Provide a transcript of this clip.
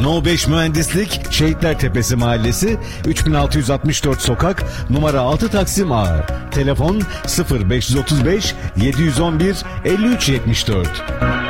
No 5 Mühendislik, Şehitler Tepesi Mahallesi, 3664 Sokak, numara 6 Taksim Ağır. Telefon 0535 711 5374.